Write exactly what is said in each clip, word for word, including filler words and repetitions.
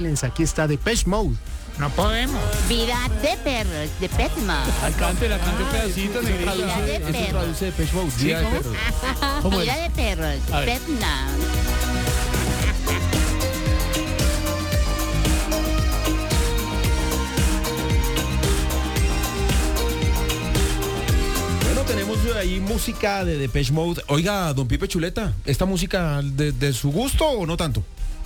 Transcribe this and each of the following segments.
Aquí está Depeche Mode. No podemos. Vida de perros, de Petma. Cante, la cante un pedacito, negrita. Vida de Eso perros. traduce Depeche Mode. ¿Sí? Vida de ¿Cómo? perros. ¿Cómo Vida es? de perros, A ver. Petma. Bueno, tenemos ahí música de Depeche Mode. Oiga, don Pipe Chuleta, ¿esta música de, de su gusto o no tanto?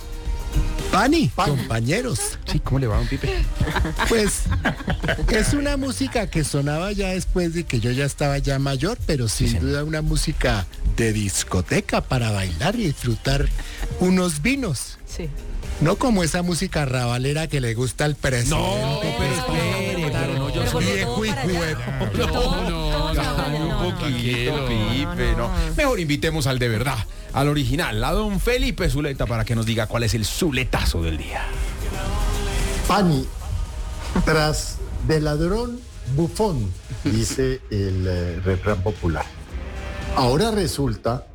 Pani, compañeros. Sí, ¿cómo le va, don Pipe? Pues es una música que sonaba ya después de que yo ya estaba ya mayor, pero sin Sí, duda una música de discoteca para bailar y disfrutar unos vinos. Sí. No como esa música rabalera que le gusta al presidente. No, pero espere, pero no, yo Pero soy por viejo todo y para allá. juego. No, no, no, Ay, un no, no, poquito, no. Pipe, no. Mejor invitemos al de verdad, al original, a don Felipe Zuleta, para que nos diga cuál es el zuletazo del día. Pani, tras de ladrón, bufón, dice el eh, refrán popular. Ahora resulta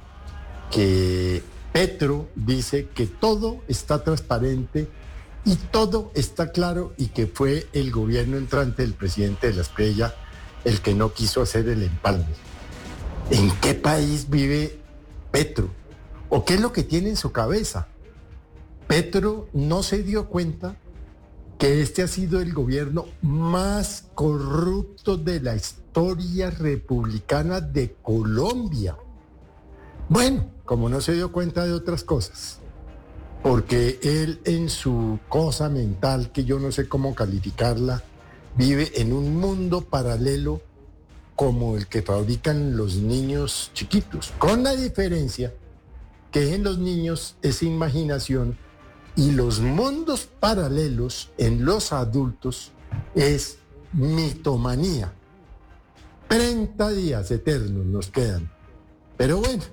que Petro dice que todo está transparente y todo está claro y que fue el gobierno entrante del presidente de la Espriella el que no quiso hacer el empalme. ¿En qué país vive Petro? ¿O qué es lo que tiene en su cabeza? Petro no se dio cuenta que este ha sido el gobierno más corrupto de la historia republicana de Colombia. Bueno, como no se dio cuenta de otras cosas, porque él en su cosa mental, que yo no sé cómo calificarla, vive en un mundo paralelo como el que fabrican los niños chiquitos, con la diferencia que en los niños es imaginación y los mundos paralelos en los adultos es mitomanía. treinta días eternos nos quedan. Pero bueno,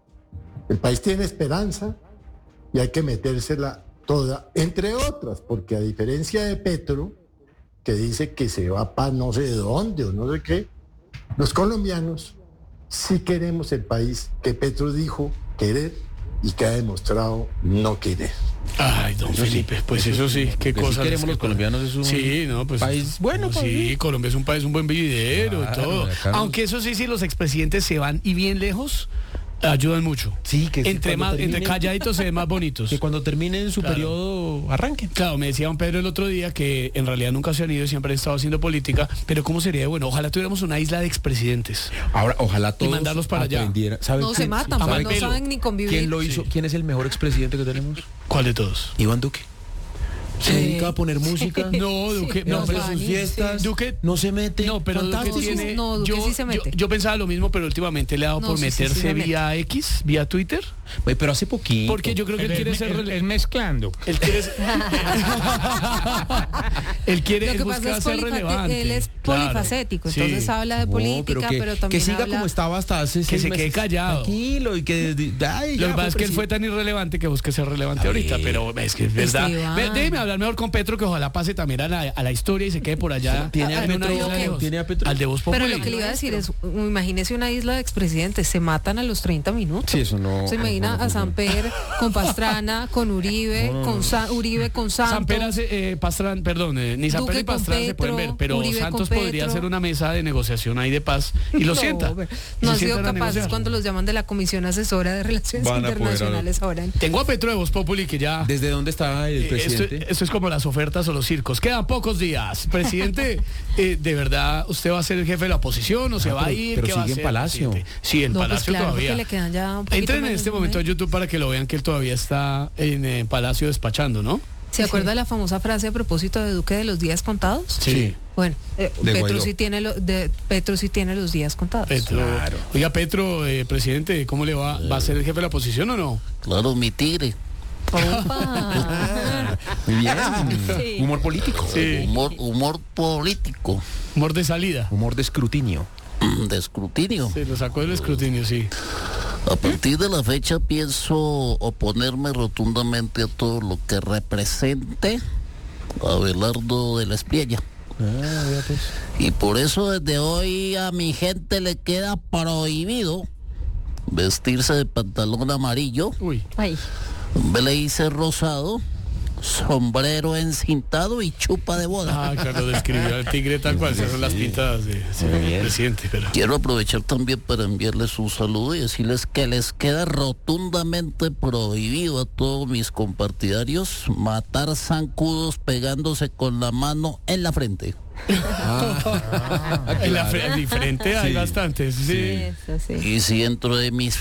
el país tiene esperanza y hay que metérsela toda, entre otras, porque a diferencia de Petro, que dice que se va para no sé dónde o no sé qué, los colombianos sí queremos el país que Petro dijo querer y que ha demostrado no querer. Ay, don Felipe, pues eso sí, qué Lo que sí cosas. queremos qué los cosas. colombianos es un Sí, no, pues país bueno, pues, sí, Colombia es un país, un buen vividero Claro, y todo. acá no- Aunque eso sí, si los expresidentes se van y bien lejos, ayudan mucho. Sí, que entre cuando más, termine- entre calladitos se ven más bonitos. que cuando terminen su Claro. periodo arranquen. Claro, me decía don Pedro el otro día que en realidad nunca se han ido y siempre han estado haciendo política, pero ¿cómo sería? Bueno, ojalá tuviéramos una isla de expresidentes. Ahora, ojalá todos mandarlos para allá. aprendieran. ¿Sabe No se quién- matan, sabe pues, no quién- saben ni convivir. ¿Quién lo hizo? Sí. ¿Quién es el mejor expresidente que tenemos? ¿Cuál de todos? Iván Duque. Se Sí. dedica a poner música. No, Duque, No, no, pero pero sus sí. fiestas. Duque- no se mete. No, pero Duque Fantástico. tiene. No, Duque yo, sí se mete. Yo, yo pensaba lo mismo, pero últimamente le ha dado No, por sí, sí, sí meterse se mete. vía X, vía Twitter. Oye, pero hace poquito. Porque yo creo que él quiere ser. Es, rele- es mezclando. Él quiere. él quiere. Lo él que busca pasa es ser polifa- relevante. él es Claro. polifacético, Sí. entonces habla de No, política, que, pero, también que siga habla... como estaba hasta hace Que seis se quede meses. callado. Tranquilo y que. Ay, Lo ya que pasa es que él fue presidente. tan irrelevante que busque ser relevante A ahorita, ver. pero es que es verdad. Esteban. Ve, déjeme hablar mejor con Petro, que ojalá pase también a la, a la historia y se quede por allá. ¿Tiene a en una Petro? isla lejos. ¿Tiene a Petro? Al de Voz Pero Populi. lo que le iba a decir es, imagínese una isla de expresidentes, se matan a los treinta minutos. Sí, eso no. Se imagina no, no a funciona. Samper con Pastrana, con Uribe, No, no, con no. Sa- Uribe con Santos. Samper hace, eh, Pastrán, perdón, eh, ni Samper Duque ni Pastrán con se pueden Petro, ver, pero Uribe Santos con podría Petro. hacer una mesa de negociación ahí de paz y lo No, sienta. pero Y No se han sido sientan a capaces negociar. cuando los llaman de la Comisión Asesora de Relaciones Van a poder Internacionales ahora. en- Tengo a Petro de Voz Populi que ya... ¿Desde dónde está el Eh, Esto, presidente? esto es como las ofertas o los circos. Quedan pocos días. Presidente, eh, ¿de verdad usted va a ser el jefe de la oposición o se Ah, va a pero- ir? pero ¿Qué va a sigue en hacer, Palacio. presidente? Sí, en No, pues Palacio claro, todavía. porque le quedan ya un poquito Entren en menos este de un momento a mes. YouTube para que lo vean que él todavía está en eh, Palacio despachando, ¿no? ¿Se acuerda la famosa frase a propósito de Duque de los días contados? Sí. Bueno, eh, De Petro Guaidó. sí tiene lo- de, Petro sí tiene los días contados. Petro. Claro. Oiga, Petro, eh, presidente, ¿cómo le va? ¿Va a ser el jefe de la oposición o no? Claro, mi tigre. Opa. Muy bien. Sí. Humor político. Sí. Humor, humor político. Humor de salida. Humor de escrutinio. De escrutinio. Se lo sacó del escrutinio, sí. A partir de la fecha pienso oponerme rotundamente a todo lo que represente a Abelardo de la Espriella. Ah, vea pues. Y por eso desde hoy a mi gente le queda prohibido vestirse de pantalón amarillo, Uy. Ay. blazer rosado sombrero encintado y chupa de boda. Ah, claro, describió al tigre tal cual, esas son las pintadas de sí, del presidente. Pero... Quiero aprovechar también para enviarles un saludo y decirles que les queda rotundamente prohibido a todos mis compartidarios matar zancudos pegándose con la mano en la frente. Ah, en la fre- diferente hay Sí. bastantes, sí. Eso sí. Y si dentro de mis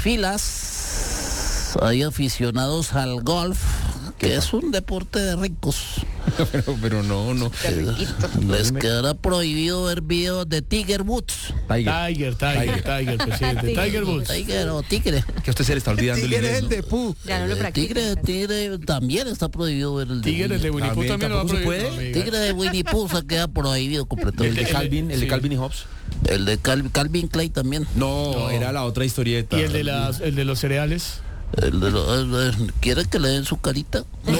filas hay aficionados al golf, que es un deporte de ricos, pero, pero no, no. les quedará prohibido ver videos de Tiger Woods. Tiger. Tiger, Tiger, Tiger, presidente. Tiger Woods. Tiger o Tigre. Que a usted se le está olvidando el Tigre es inglés, el ¿no? de Pu. Ya no lo Eh, practico. Tigre, tigre también está prohibido ver el de Tiger, el de Winnie Pooh También, también lo va a ¿tampoco se prohibir. puede? No me diga. Tigre de Winnie Pooh se queda prohibido El completamente. de Calvin, el de Sí. Calvin y Hobbes. El de Cal- Calvin Klein también. No, No. era la otra historieta. Y el de, las, el de los cereales. El de lo- el- el- ¿Quieren que le den su carita?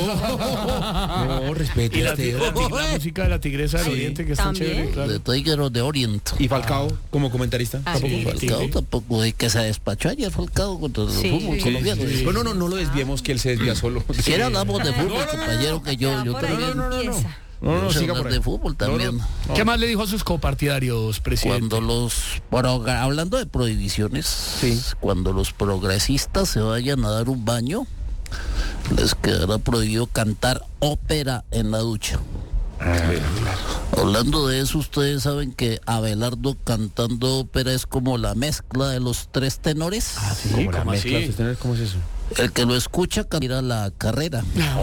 No, respete Y la, usted. la, la música de la tigresa del Sí. oriente que es tan También. chévere, claro. De Tiger o de Orient. ¿Y Falcao como comentarista? Ah, Tampoco. sí. Falcao Tigre. tampoco, es que se despachó ayer Falcao contra el Sí. fútbol Sí, colombiano. sí. No, no, no, no lo desviemos que él se desvía solo. Si quiere hablamos de fútbol, No, no, no, compañero, que yo, Ya yo por ahí también. empieza. No, no, sé siga hablar por ahí. de fútbol también. No, no. ¿Qué más le dijo a sus copartidarios, presidente? Cuando los progra- hablando de prohibiciones, Sí. cuando los progresistas se vayan a dar un baño, les quedará prohibido cantar ópera en la ducha. Hablando de eso, ustedes saben que Abelardo cantando ópera es como la mezcla de los tres tenores. Sí, Como la ¿cómo mezcla, así? ¿usted ¿cómo es eso? El que lo escucha camina la carrera.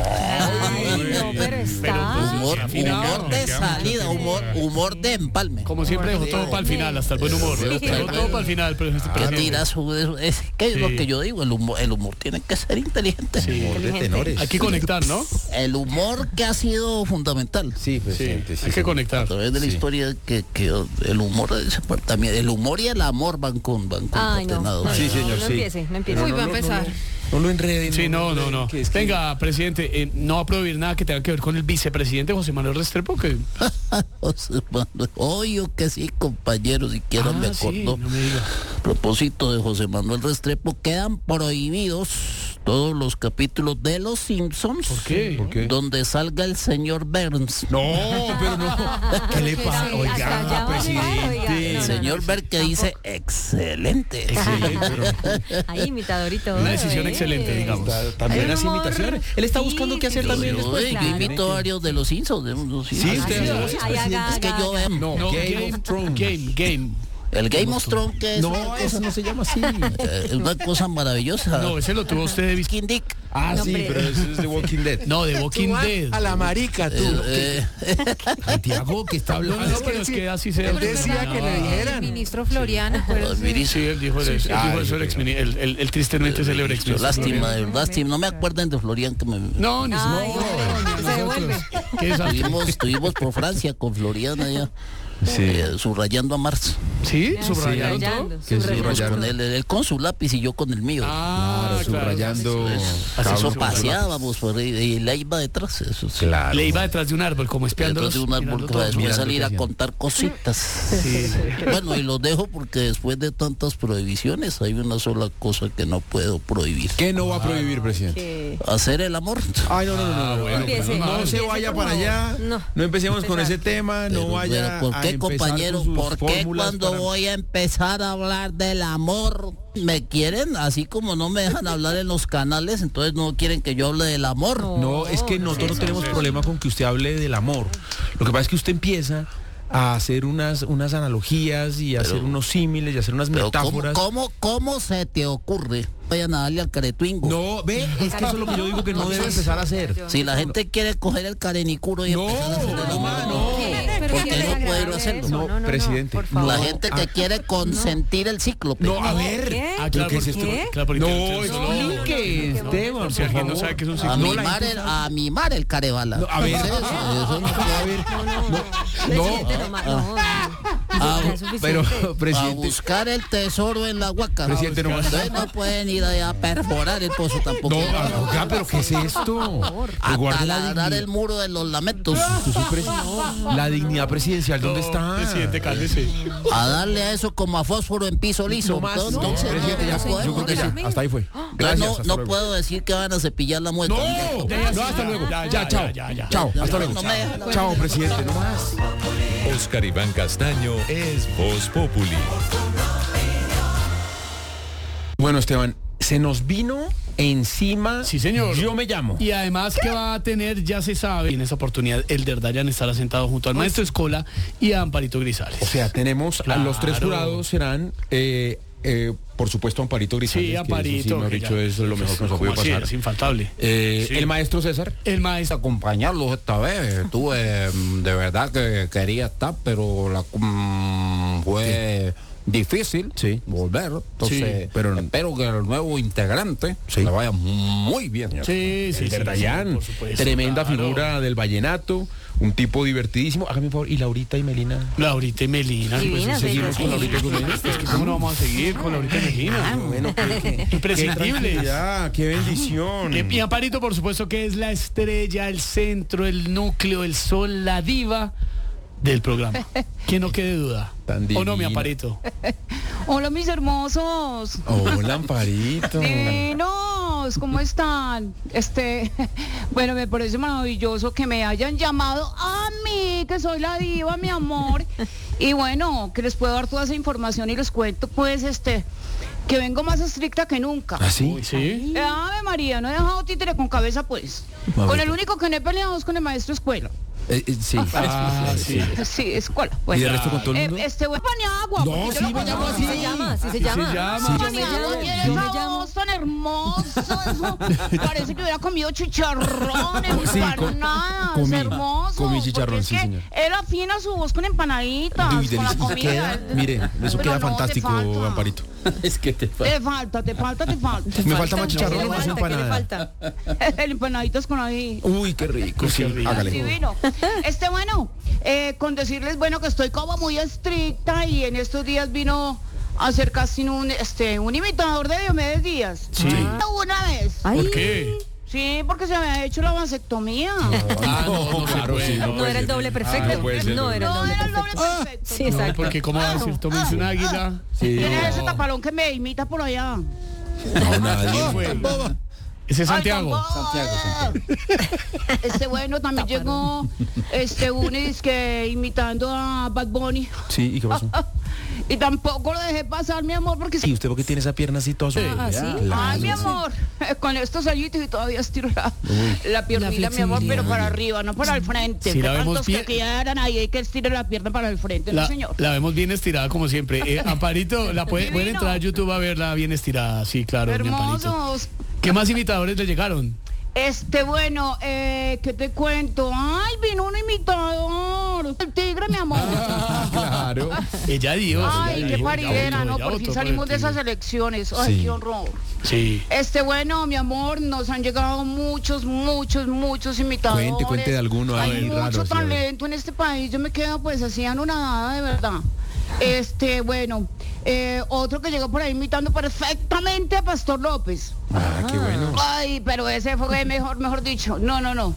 Ay, no, pero está. pues, Humor, afinado. humor de salida, humor, humor de empalme. Como siempre dejó todo para el final, hasta el buen humor. Sí, Dejó claro. todo para el final, pero este ¿Qué presidente. tiras? Es, ¿qué es lo Sí. que yo digo? El humor, el humor tiene que ser inteligente. Sí. Humor de Inteligente. tenores. Hay que conectar, ¿no? El humor que ha sido fundamental. Sí, Sí, presidente. sí, hay que sí. conectar. A través de la Sí. historia que, que el humor es- también el humor y el amor van con van Ay, no. concatenados. No, Sí, no, señor, no sí. empiece, no empiece. No, Uy, no, va a no, empezar. No lo enreden. Sí, no, no, no. que es que- Venga, presidente, eh, no va a prohibir nada que tenga que ver con el vicepresidente José Manuel Restrepo, que... José Manuel, obvio que sí, compañeros, siquiera Ah, me sí, acordó. no me diga. A propósito de José Manuel Restrepo, quedan prohibidos todos los capítulos de Los Simpsons. ¿Por qué? ¿Por qué? Donde salga el señor Burns. No, pero no. ¿Qué le Que pasa? sí, hasta allá Oiga, va a llegar, presidente. oiga. El No, no, señor no, Burns que dice excelente. Excelente, pero Ahí, imitador y todo. Una decisión ¿eh? excelente, digamos. también Hay las humor. imitaciones. Él está buscando Sí, qué hacer sí, también sí. Yo, después. eh, yo Claro. imito varios de los Simpsons. de los Sí, Simpsons. usted Ay, hace ay, voces, ay, presidente. Es que haga, yo haga. em, No, No, Game of Thrones. Game, Game. el Game of Thrones que es No, una, eso cosa, no se llama así. eh, es una cosa maravillosa. No, ese lo tuvo usted de vis- Skin Dick. Ah, No, sí, hombre. pero eso es The Walking Dead. No, de Walking Dead. A la marica, tú. Eh, eh, Santiago, que está No, hablando. no, pero es que así se... Él decía que le El dijeran. ministro Floriano, acuérdese. mire, Sí, él dijo, eso, él dijo Ay, eso, el, qué exmini- el, el- el tristemente célebre ex lástima, de verdad, lástima. No me acuerden de Florian que me... No, ni Ay, no, no, se devuelve. ¿Qué es así? Estuvimos, estuvimos por Francia con Florian allá, eh, subrayando a Marx. ¿Sí? ¿Subrayaron todo? Subrayando, Que Estuvimos subrayando. con él, él con su lápiz y yo con el mío. Ah, Claro, subrayando. Así Eso son, paseábamos por ahí, y le iba detrás. Eso sí. Claro. Le iba detrás de un árbol, como espiando. Detrás de un árbol para después mirando salir qué a hacían. contar cositas. Bueno, y los dejo porque después de tantas prohibiciones hay una sola cosa que no puedo prohibir. ¿Qué no va a prohibir, presidente? Que- Hacer el amor. Ay, no, no, no, no, no, bueno, Empiece, no, empiece se vaya como- para allá, no. no, empecemos con Empezar. ese tema, no Pero, vaya pero, ¿por a qué, empezar compañero? con sus ¿Por qué fórmulas cuando para- voy a empezar a hablar del amor me quieren? Así como no me dejan hablar en los canales, entonces no quieren que yo hable del amor. No, es que nosotros no tenemos problema con que usted hable del amor. Lo que pasa es que usted empieza a hacer unas, unas analogías y a Pero- hacer unos símiles y a hacer unas Pero ¿cómo, metáforas. cómo, ¿cómo se te ocurre? Vayan a darle al caretuingo. No, ve, es que eso es lo que yo digo que no debe empezar a hacer. Si la gente quiere coger el carenicuro y No, empezar a hacer el no, amor, no. Pero ¿Por qué qué no puede desagradable hacerlo? eso. No, presidente, por favor. la no. gente que quiere consentir el cíclope. No, a ver. ¿Qué? Ah, claro, ¿Qué es porque- esto? claro, porque No, entonces solo- explique, Esteban, Por si alguien no sabe que es un A ciclo. No, la mimar, gente el, a mimar el carebala. No, a ver. Eso, eso no- A ver. No, no, no. Presidente, no, ma- no, no. A, Ya es suficiente. Pero, a presidente, buscar el tesoro en la huaca. Presidente, no más. Ustedes no pueden ir allá a perforar el pozo tampoco. no, oiga, pero ¿qué es esto? A Reguarde la taladrar dignidad. el muro de los lamentos. Usted es un pres- La dignidad presidencial, ¿dónde No, está? Presidente, cálmese. A darle a eso como a fósforo en piso liso. No más. No, Entonces, presidente, ya, no yo podemos creo que ya, decir- hasta ahí fue. Yo Gracias, no, hasta no luego. puedo decir que van a cepillar la mueca. No, Ya, ya, no, sí, hasta ya, luego. ya, Ya, ya, chao. ya, ya. Chao, hasta luego. No me dejan. Chao, presidente, no más. Oscar Iván Castaño es Voz Populi. Bueno, Esteban, se nos vino encima. Sí, señor. Yo me llamo. Y además que va a tener, ya se sabe, en esa oportunidad, Elder Dayan estará sentado junto al maestro Escola y a Amparito Grisales. O sea, tenemos a los tres Claro. jurados serán, eh, eh, por supuesto, Amparito Grisales. Sí, que Amparito. eso sí, mejor que dicho, ya- es lo mejor que nos ha podido ¿Cómo así? pasar. Es infaltable. Eh, Sí. El maestro César. El maestro. Acompañarlos esta vez. Estuve, mm, de verdad que quería estar, pero la, mm, fue difícil Sí. volver. Entonces, Sí, pero- espero que el nuevo integrante Sí. le vaya muy bien. señor. Sí, sí, sí, El sí, Dayan, por supuesto, tremenda claro. figura del vallenato, un tipo divertidísimo. Hágame un favor, ¿y Laurita y Melina? Laurita y Melina. Divinas, pues, bellas, seguimos con Laurita y con Melina. Es que ¿cómo no vamos a seguir con Laurita y Melina? Bueno, qué, Imprescindibles. qué bendición. Y Amparito, por supuesto, que es la estrella, el centro, el núcleo, el sol, la diva del programa. Que no quede duda. Tan ¿O no, mi divina. Amparito? Hola, mis hermosos. Hola, Amparito. Divinos, ¿cómo están? Este, bueno, me parece maravilloso que me hayan llamado a mí, que soy la diva, mi amor. Y bueno, que les puedo dar toda esa información y les cuento, pues, este, que vengo más estricta que nunca. ¿Ah, sí? Sí. Eh, Ave María, no he dejado títere con cabeza, pues. A Con ver. el único que no he peleado es con el maestro Escuela. Eh, eh, sí. Ah, sí. Sí, Escuela. ¿Y Bueno. de resto con todo el Eh, mundo? este, bueno, Paniagua. No, porque yo sí, lo me conozco. llamo ¿Así se llama? ¿Así se llama? se llama. Sí, yo me Paniagua llamo, tiene yo me esa llamo. voz tan hermosa, eso parece que hubiera comido chicharrón, Sí, co- empanadas, comí, hermoso. comí chicharrón, porque es sí, que señor. Él afina su voz con empanaditas, Uy, con la delicioso. comida. Queda, mire, eso Pero queda no, te fantástico, falta. Amparito. Es que te Te falta, te falta, te falta. Me falta más chicharrón ¿Qué o le más falta? ¿Qué le empanada. falta? El empanaditas con ahí. Uy, qué rico. Sí, rico. hágale. Divino. Este, bueno, eh, con decirles, bueno, que estoy como muy estricta y en estos días vino a hacer casi un, este, un imitador de Diomedes Díaz. Sí. Una vez. Ay, ¿Por qué? Sí, porque se había hecho la vasectomía. Ah, no, no se claro, puede. sí, no no puede era el ser. doble perfecto. Ah, no puede ser, No era el No doble era el doble perfecto. perfecto. Sí, No, exacto. porque ¿cómo va a decir? Tómense un águila. Sí. ¿Quién es ese tapalón que me imita por allá? No, nadie. Fue. Ese es Santiago. Ay, Santiago, Este bueno también llegó este uno y que imitando a Bad Bunny. Sí, ¿y qué pasó? Y tampoco lo dejé pasar, mi amor, porque ¿Y usted por qué tiene esa pierna así toda Ah, ¿sí? Claro. Ay, mi amor, con estos añitos y todavía estiro la, la piernita, mi amor, pero para arriba, no para el frente. Sí, Que la vemos tantos bien. que quedaran ahí, hay que estirar la pierna para el frente, La, no señor. la vemos bien estirada como siempre. Eh, Amparito, la puede, pueden Divino. entrar a YouTube a verla bien estirada. Sí, claro, mi Amparito. Hermosos. ¿Qué más imitadores le llegaron? Este, bueno, eh, ¿qué te cuento? Ay, vino un imitador. El tigre, mi amor. Claro. Ella dio. Ay, ella qué dijo, paridera, ella ¿no? votó, Por ella fin votó salimos por de el esas tigre. elecciones. Ay, Sí. qué horror. Sí. Este, bueno, mi amor, nos han llegado muchos, muchos, muchos imitadores. Cuente, cuente de alguno ahí Hay raro, mucho sí, a ver. talento en este país. Yo me quedo pues así anonadada, de verdad. Este, bueno, eh, otro que llegó por ahí imitando perfectamente a Pastor López. Ah, qué bueno. Ay, pero ese fue mejor, mejor dicho. No, no, no.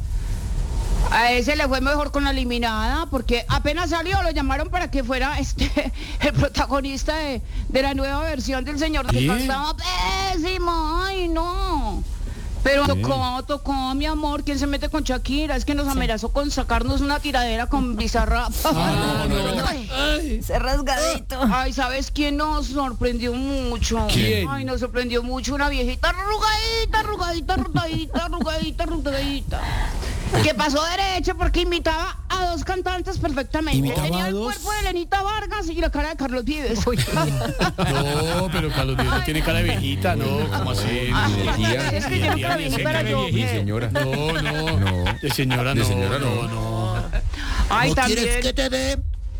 A ese le fue mejor con la eliminada, porque apenas salió, lo llamaron para que fuera este el protagonista de, de la nueva versión del señor que ¿Qué? cantaba pésimo. Ay, no. Pero tocó, tocó, mi amor, ¿quién se mete con Shakira? Es que nos amenazó con sacarnos una tiradera con Bizarrap. Ah, no. Ay, Ese rasgadito. ay, ¿sabes quién nos sorprendió mucho? ¿Quién? Ay, nos sorprendió mucho una viejita arrugadita, arrugadita, arrugadita, arrugadita, arrugadita. Que pasó derecho porque imitaba a dos cantantes perfectamente. ¿Imitaba Tenía a el dos? cuerpo de Lenita Vargas y la cara de Carlos Vives. No, pero Carlos Díaz no tiene cara de viejita, ¿no? ¿Cómo así? Ah, tía. es que tiene cara de viejita, era yo. Sí, señora. No, no. No. De señora De no. señora no, no. no. Ay, ¿No también. quieres que te dé?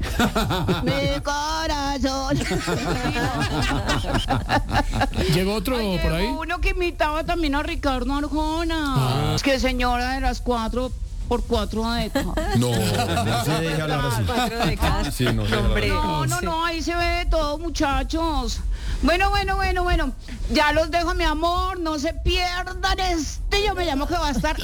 Mi corazón. ¿Llegó otro Ay, por ahí? llegó uno que imitaba también a Ricardo Arjona. Es que señora de las cuatro por cuatro décadas. No, no se deja hablar así. Cuatro décadas. Sí, no se deja Hombre. hablar. No, no, no, ahí se ve de todo, muchachos. Bueno, bueno, bueno, bueno. Ya los dejo, mi amor. No se pierdan este. Yo me llamo que va a estar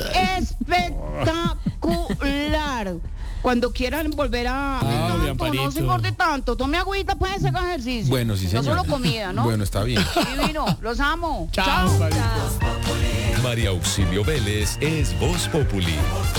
espectacular. Cuando quieran volver a... Ah, mi tanto, no Amparito. se engorde tanto. Tome agüita, puede hacer ejercicio. Bueno, sí, señor. No solo comida, ¿no? Bueno, está bien. Divino. Los amo. Chao, Amparito. María Auxilio Vélez es Voz Populi.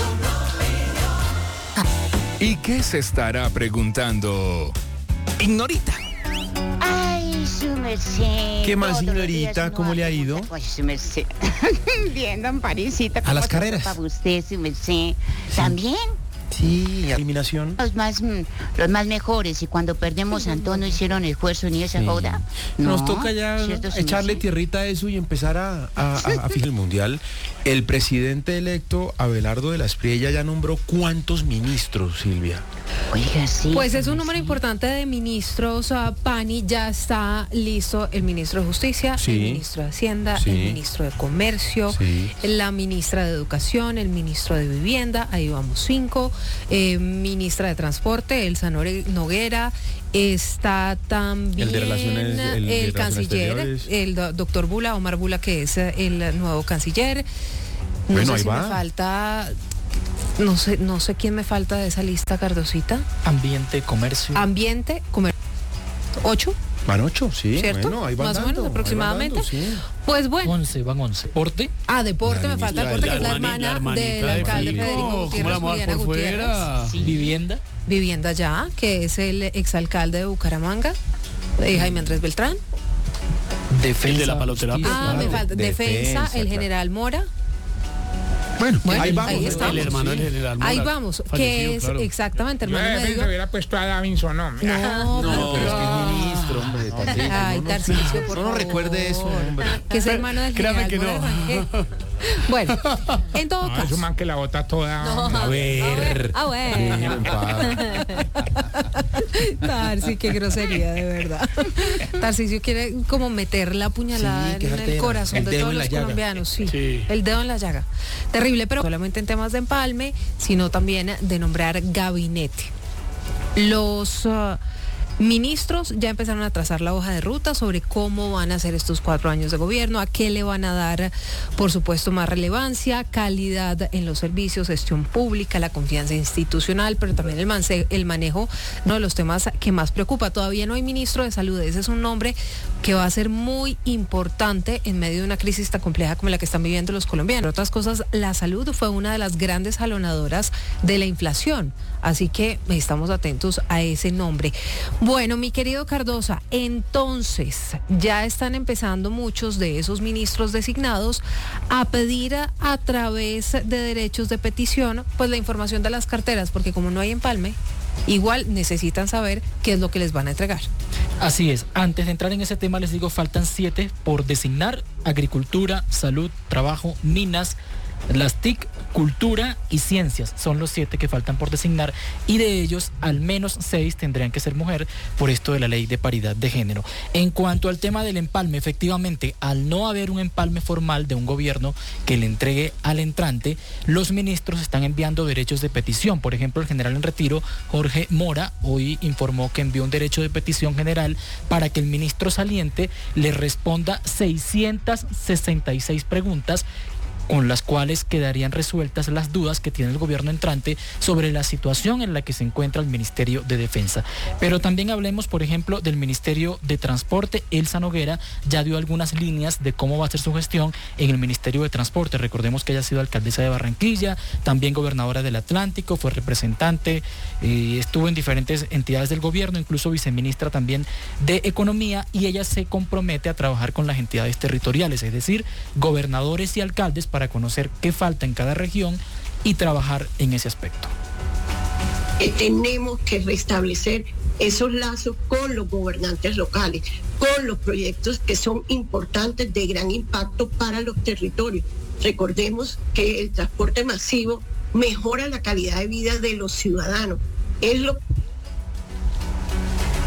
¿Y qué se estará preguntando Ignorita? Ay, su merced. ¿Qué más, Todos los señorita? días uno ¿Cómo le ha hace ido? cosas. Ay, su merced. Bien, don Parisita. A las carreras. Para usted, su merced. ¿También? Sí, eliminación. Los más, mm, los más mejores. Y cuando perdemos a Antón no hicieron esfuerzo ni esa Sí. joda. Nos No, toca ya ¿cierto, su echarle merced? tierrita a eso y empezar a, a, a- a fijar el mundial. El presidente electo, Abelardo de la Espriella, ya nombró cuántos ministros, Silvia. Oiga, sí. Pues es un número importante de ministros. uh, Pani, ya está listo el ministro de Justicia, Sí. el ministro de Hacienda, Sí. el ministro de Comercio, Sí. la ministra de Educación, el ministro de Vivienda, ahí vamos cinco, eh, ministra de Transporte, Elsa Nore- Noguera, está también El de Relaciones- el de Relaciones canciller, Exteriores. el do- doctor Bula, Omar Bula, que es eh, el nuevo canciller. No Bueno, sé ahí si va. me falta, no sé, no sé quién me falta de esa lista, Cardosita. Ambiente, comercio. Ambiente, comercio. ¿Ocho? Van ocho, sí. ¿Cierto? Bueno, ahí van Más o dando, menos, ahí van aproximadamente. dando, sí. Pues bueno. Once, van once. Porte. Ah, deporte, La me falta ministra deporte, La que es la hermani- la hermana del hermanita de alcalde Fico. Federico ¿Cómo Gutiérrez, la vamos a dar Juliana por Gutiérrez. fuera? Vivienda. Vivienda ya, que es el exalcalde de Bucaramanga, eh, Jaime Andrés Beltrán. Defensa. El de la paloterapia. justicia. Ah, me claro. falta defensa, Defensa, el claro. general Mora. Bueno, Bueno, ahí vamos. ahí estamos. El hermano del general Mora, Ahí vamos, que fallecido, es claro. exactamente Yo hermano de defensa medio. hubiera puesto a Davinson, no. No, No, pero es que pero- es ministro, hombre. Tarcisio, Ay, no nos- Tarcisio, por No nos favor. recuerde eso, hombre. Que es hermano del Créame general que Mora no. Rangel. Bueno, en todo No, es caso. un man que la bota toda. No, A ver. Ah, bueno. Déjelo en paz. Tarsi, qué grosería, de verdad. Tarcisio quiere como meter la puñalada Sí, qué en el jartera. corazón El de dedo todos en la los llaga. colombianos. Sí, Sí. el dedo en la llaga. Terrible, pero solamente en temas de empalme, sino también de nombrar gabinete. Los ah, ministros ya empezaron a trazar la hoja de ruta sobre cómo van a ser estos cuatro años de gobierno, a qué le van a dar, por supuesto, más relevancia, calidad en los servicios, gestión pública, la confianza institucional, pero también el, manse- el manejo, uno de los temas que más preocupa. Todavía no hay ministro de salud. Ese es un nombre que va a ser muy importante en medio de una crisis tan compleja como la que están viviendo los colombianos. Entre otras cosas, la salud fue una de las grandes jalonadoras de la inflación, así que estamos atentos a ese nombre. Bueno, mi querido Cardosa, entonces ya están empezando muchos de esos ministros designados a pedir a, a través de derechos de petición, pues la información de las carteras, porque como no hay empalme, igual necesitan saber qué es lo que les van a entregar. Así es. Antes de entrar en ese tema, les digo, faltan siete por designar: agricultura, salud, trabajo, minas, las T I C, cultura y ciencias. Son los siete que faltan por designar, y de ellos al menos seis tendrían que ser mujer por esto de la ley de paridad de género. En cuanto al tema del empalme, efectivamente, al no haber un empalme formal de un gobierno que le entregue al entrante, los ministros están enviando derechos de petición. Por ejemplo, el general en retiro, Jorge Mora, hoy informó que envió un derecho de petición general para que el ministro saliente le responda seiscientas sesenta y seis preguntas, con las cuales quedarían resueltas las dudas que tiene el gobierno entrante sobre la situación en la que se encuentra el Ministerio de Defensa. Pero también hablemos, por ejemplo, del Ministerio de Transporte. Elsa Noguera ya dio algunas líneas de cómo va a ser su gestión en el Ministerio de Transporte. Recordemos que ella ha sido alcaldesa de Barranquilla, también gobernadora del Atlántico, fue representante, eh, estuvo en diferentes entidades del gobierno, incluso viceministra también de Economía, y ella se compromete a trabajar con las entidades territoriales, es decir, gobernadores y alcaldes, para conocer qué falta en cada región y trabajar en ese aspecto. Eh, tenemos que restablecer esos lazos con los gobernantes locales, con los proyectos que son importantes, de gran impacto para los territorios. Recordemos que el transporte masivo mejora la calidad de vida de los ciudadanos. Es lo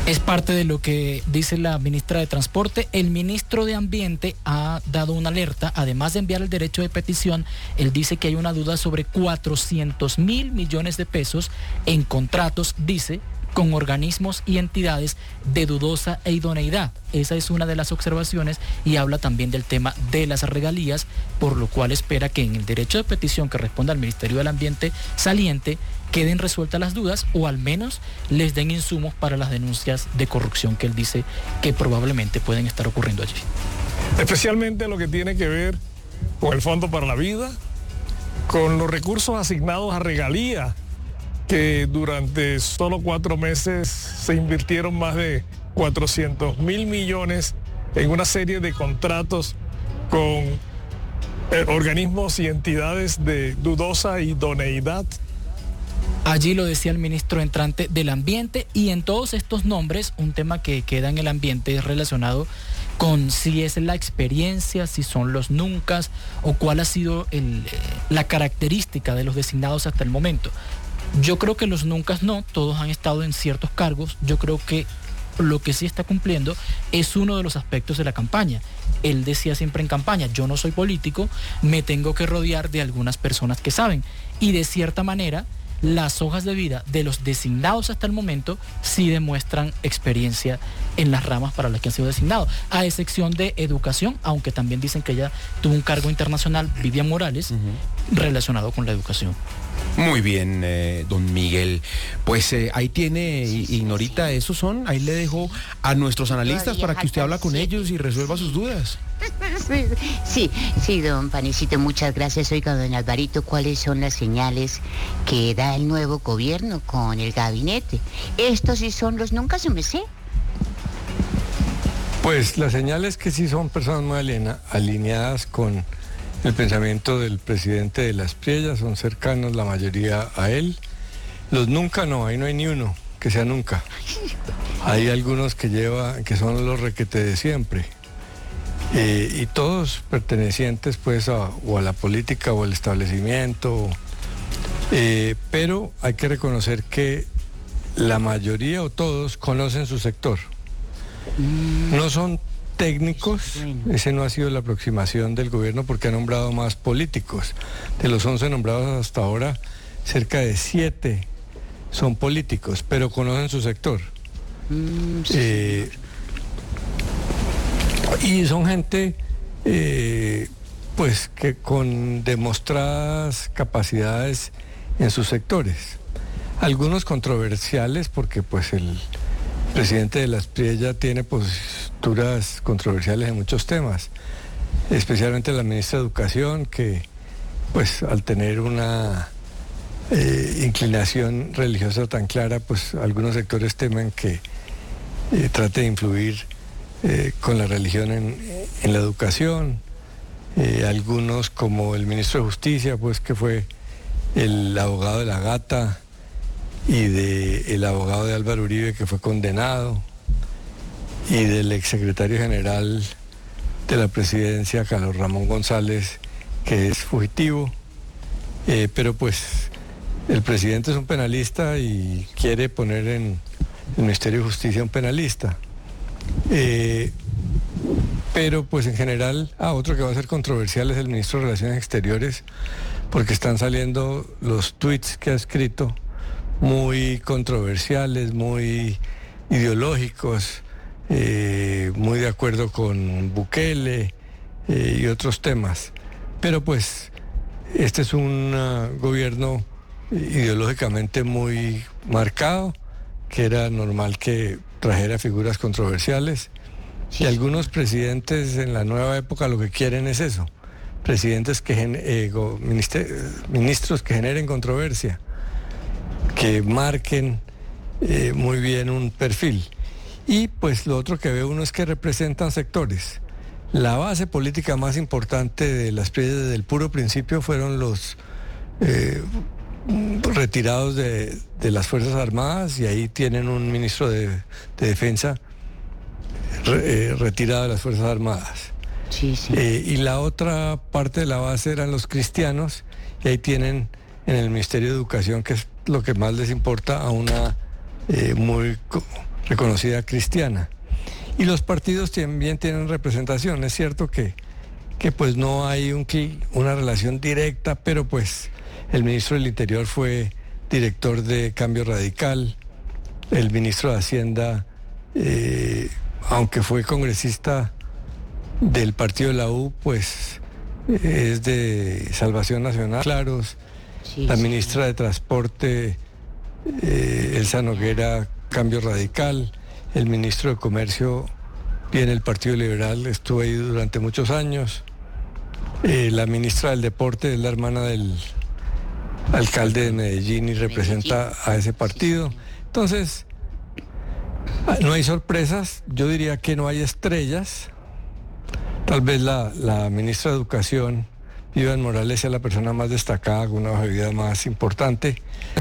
Es parte de lo que dice la ministra de Transporte. El ministro de Ambiente ha dado una alerta. Además de enviar el derecho de petición, él dice que hay una duda sobre cuatrocientos mil millones de pesos en contratos, dice, con organismos y entidades de dudosa e idoneidad. Esa es una de las observaciones y habla también del tema de las regalías, por lo cual espera que en el derecho de petición que responda al Ministerio del Ambiente saliente queden resueltas las dudas o al menos les den insumos para las denuncias de corrupción que él dice que probablemente pueden estar ocurriendo allí. Especialmente lo que tiene que ver con el Fondo para la Vida, con los recursos asignados a regalía, que durante solo cuatro meses se invirtieron más de cuatrocientos mil millones en una serie de contratos con eh, organismos y entidades de dudosa idoneidad. Allí lo decía el ministro entrante del Ambiente, y en todos estos nombres, un tema que queda en el ambiente es relacionado con si es la experiencia, si son los nunca o cuál ha sido el, la característica de los designados hasta el momento. Yo creo que los nunca no, todos han estado en ciertos cargos. Yo creo que lo que sí está cumpliendo es uno de los aspectos de la campaña. Él decía siempre en campaña, yo no soy político, me tengo que rodear de algunas personas que saben. Y de cierta manera, las hojas de vida de los designados hasta el momento sí demuestran experiencia en las ramas para las que han sido designados, a excepción de educación, aunque también dicen que ella tuvo un cargo internacional, Vivian Morales, uh-huh, relacionado con la educación. Muy bien, eh, don Miguel. Pues eh, ahí tiene, Ignorita, esos son, ahí le dejo a nuestros analistas para que usted habla con ellos y resuelva sus dudas. Sí, sí, don Panecito, muchas gracias. Oiga, don Alvarito, ¿cuáles son las señales que da el nuevo gobierno con el gabinete? Estos sí son los nunca, se me sé. Pues las señales que sí son personas muy aliena, alineadas con el pensamiento del presidente de las Priellas, son cercanos la mayoría a él. Los nunca no, ahí no hay ni uno que sea nunca. Hay algunos que lleva, que son los requete de siempre. Eh, y todos pertenecientes pues a, o a la política o al establecimiento, eh, pero hay que reconocer que la mayoría o todos conocen su sector. No son técnicos, ese no ha sido la aproximación del gobierno porque ha nombrado más políticos. De los once nombrados hasta ahora, cerca de siete son políticos, pero conocen su sector. Eh, y son gente eh, pues que con demostradas capacidades en sus sectores. Algunos controversiales porque pues el presidente de las Priellas tiene posturas controversiales en muchos temas, especialmente la ministra de Educación, que pues al tener una eh, inclinación religiosa tan clara, pues algunos sectores temen que eh, trate de influir eh, con la religión en, en la educación. Eh, algunos, como el ministro de Justicia, pues que fue el abogado de la Gata, y del abogado de Álvaro Uribe, que fue condenado, y del exsecretario general de la presidencia, Carlos Ramón González, que es fugitivo. Eh, pero pues el presidente es un penalista y quiere poner en el Ministerio de Justicia un penalista. Eh, pero pues en general, ah, otro que va a ser controversial es el ministro de Relaciones Exteriores, porque están saliendo los tweets que ha escrito muy controversiales, muy ideológicos, eh, muy de acuerdo con Bukele eh, y otros temas. Pero pues este es un uh, gobierno ideológicamente muy marcado, que era normal que trajera figuras controversiales. Y algunos presidentes en la nueva época lo que quieren es eso, presidentes que eh, ministros que generen controversia, que marquen eh, muy bien un perfil. Y pues lo otro que ve uno es que representan sectores. La base política más importante de las Priellas desde el puro principio fueron los eh, retirados de, de las Fuerzas Armadas, y ahí tienen un ministro de, de Defensa re, eh, retirado de las Fuerzas Armadas. Sí, sí. Eh, y la otra parte de la base eran los cristianos, y ahí tienen en el Ministerio de Educación, que es lo que más les importa, a una eh, muy reconocida cristiana. Y los partidos también tienen representación. Es cierto que, que pues no hay un, una relación directa, pero pues el ministro del Interior fue director de Cambio Radical, el ministro de Hacienda, eh, aunque fue congresista del partido de la U, pues eh, es de Salvación Nacional, Claros, sí, la ministra sí. de Transporte, eh, Elsa Noguera, Cambio Radical, el ministro de Comercio viene el Partido Liberal, estuvo ahí durante muchos años, eh, la ministra del Deporte es la hermana del alcalde de Medellín y representa a ese partido. Entonces, no hay sorpresas, yo diría que no hay estrellas. Tal vez la, la ministra de Educación, Vivian Morales, sea la persona más destacada, con una hoja de vida más importante.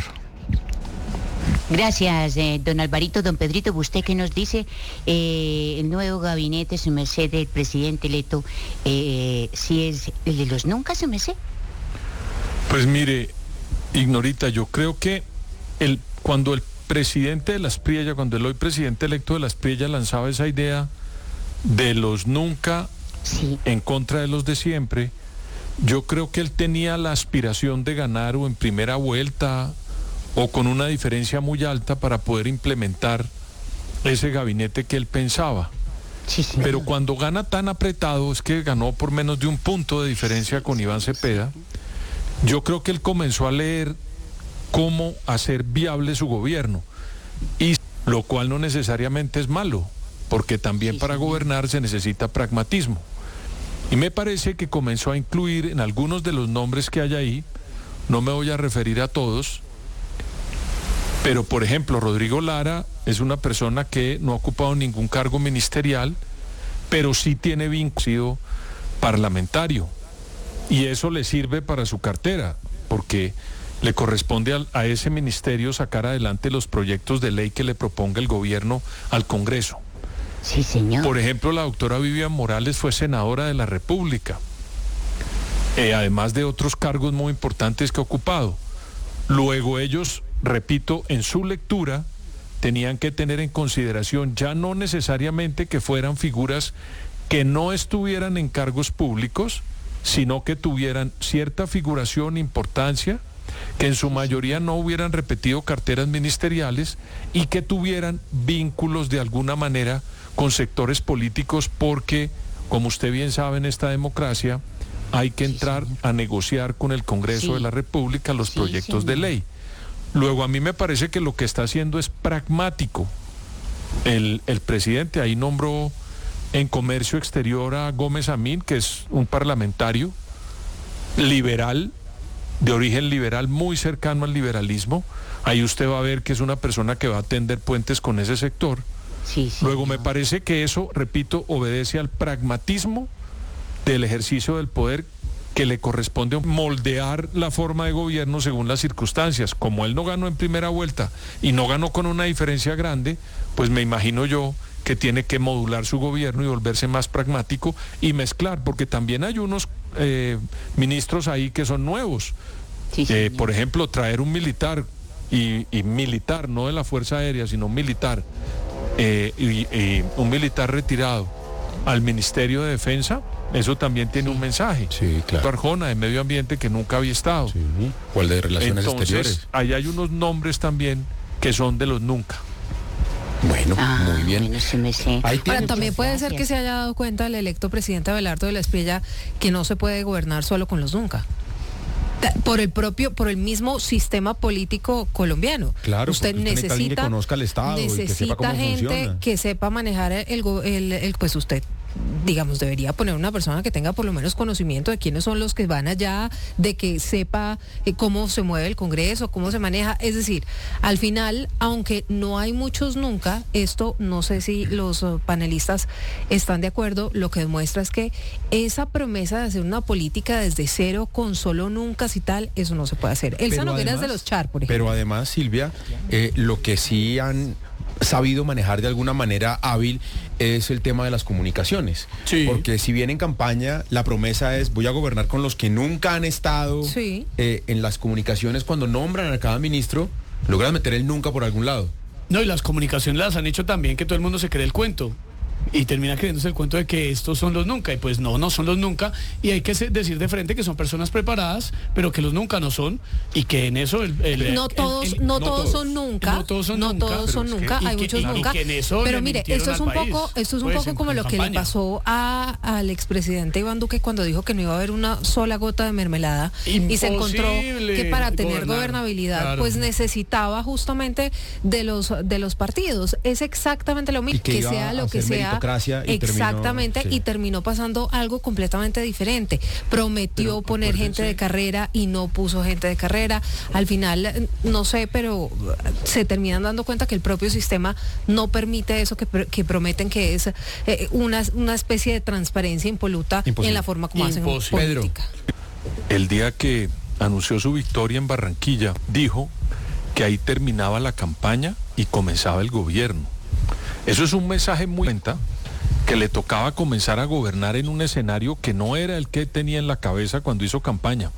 Gracias, eh, don Alvarito. Don Pedrito, ¿usted qué nos dice? Eh, el nuevo gabinete, su merced, del presidente electo, eh, ¿si es el de los nunca, su merced? Pues mire, Ignorita, yo creo que el, cuando el presidente de las Priella, cuando el hoy presidente electo de las Priella lanzaba esa idea de los nunca sí. en contra de los de siempre, yo creo que él tenía la aspiración de ganar o en primera vuelta o con una diferencia muy alta para poder implementar ese gabinete que él pensaba. Sí, sí. Pero cuando gana tan apretado, es que ganó por menos de un punto de diferencia con Iván Cepeda, yo creo que él comenzó a leer cómo hacer viable su gobierno, y lo cual no necesariamente es malo, porque también para gobernar se necesita pragmatismo. Y me parece que comenzó a incluir en algunos de los nombres que hay ahí, no me voy a referir a todos, pero por ejemplo Rodrigo Lara es una persona que no ha ocupado ningún cargo ministerial, pero sí tiene vínculo parlamentario, y eso le sirve para su cartera, porque le corresponde a, a ese ministerio sacar adelante los proyectos de ley que le proponga el gobierno al Congreso. Sí, señor. Por ejemplo, la doctora Vivian Morales fue senadora de la República, eh, además de otros cargos muy importantes que ha ocupado. Luego ellos, repito, en su lectura tenían que tener en consideración ya no necesariamente que fueran figuras que no estuvieran en cargos públicos, sino que tuvieran cierta figuración, importancia, que en su mayoría no hubieran repetido carteras ministeriales y que tuvieran vínculos de alguna manera con sectores políticos, porque, como usted bien sabe, en esta democracia hay que entrar a negociar con el Congreso sí. de la República los sí, proyectos sí, de ley. Luego, a mí me parece que lo que está haciendo es pragmático. El, el presidente ahí nombró en Comercio Exterior a Gómez Amín, que es un parlamentario liberal, de origen liberal, muy cercano al liberalismo. Ahí usted va a ver que es una persona que va a tender puentes con ese sector. Sí, sí, Luego no. me parece que eso, repito, obedece al pragmatismo del ejercicio del poder, que le corresponde moldear la forma de gobierno según las circunstancias. Como él no ganó en primera vuelta y no ganó con una diferencia grande, pues me imagino yo que tiene que modular su gobierno y volverse más pragmático y mezclar, porque también hay unos eh, ministros ahí que son nuevos. Sí, sí, eh, por ejemplo, traer un militar, y, y militar, no de la Fuerza Aérea, sino militar, eh, y, y un militar retirado al Ministerio de Defensa, eso también tiene sí. un mensaje. Sí, claro. Arjona, de Medio Ambiente, que nunca había estado. Sí. O el de Relaciones Entonces, Exteriores. Ahí hay unos nombres también que son de los nunca. Bueno, ah, muy bien. Bueno, sí me sé. Ahora, también puede ser que se haya dado cuenta el electo presidente Abelardo de la Espriella que no se puede gobernar solo con los nunca. Por el propio, por el mismo sistema político colombiano. Claro, usted necesita, alguien que conozca el Estado necesita y que sepa cómo gente funciona. Que sepa manejar el, el, el, pues usted, digamos, debería poner una persona que tenga por lo menos conocimiento de quiénes son los que van allá, de que sepa eh, cómo se mueve el Congreso, cómo se maneja. Es decir, al final, aunque no hay muchos nunca, esto no sé si los uh, panelistas están de acuerdo, lo que demuestra es que esa promesa de hacer una política desde cero con solo nunca y tal, eso no se puede hacer. Elsa Noguera es de los Char, por ejemplo. Pero además, Silvia, eh, lo que sí han sabido manejar de alguna manera hábil es el tema de las comunicaciones. Sí. Porque si bien en campaña la promesa es voy a gobernar con los que nunca han estado, sí. eh, en las comunicaciones cuando nombran a cada ministro, logran meter el nunca por algún lado. No, y las comunicaciones las han hecho también que todo el mundo se cree el cuento. Y termina creyéndose el cuento de que estos son los nunca. Y pues no, no son los nunca. Y hay que se- decir de frente que son personas preparadas, pero que los nunca no son. Y que en eso... El, el- No el- todos, el- no todos son nunca, No todos son no nunca. todos son pero es que- nunca, y hay que- muchos y- y nunca. que en eso Pero le mire, mintieron esto es al un país, poco, esto es un pues, poco en- como en lo que le campaña. pasó a, al expresidente Iván Duque cuando dijo que no iba a haber una sola gota de mermelada y se encontró Imposible que para tener gobernar, gobernabilidad claro. pues necesitaba justamente de los de los partidos. Es exactamente lo mismo, Y que que iba sea a lo que hacer sea. meritocracia y terminó- Exactamente, sí. y terminó pasando algo completamente diferente. Prometió poner gente de carrera y no puso gente de carrera. Al final, eh, no sé, pero se terminan dando cuenta que el propio sistema no permite eso que, pr- que prometen, que es eh, una, una especie de transparencia impoluta Imposible. en la forma como hacen Pedro, política. el día que anunció su victoria en Barranquilla, dijo que ahí terminaba la campaña y comenzaba el gobierno. Eso es un mensaje muy cuenta que le tocaba comenzar a gobernar en un escenario que no era el que tenía en la cabeza cuando hizo campaña.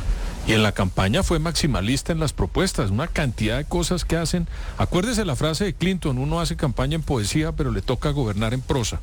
Y en la campaña fue maximalista en las propuestas, una cantidad de cosas que hacen. Acuérdese la frase de Clinton, uno hace campaña en poesía, pero le toca gobernar en prosa.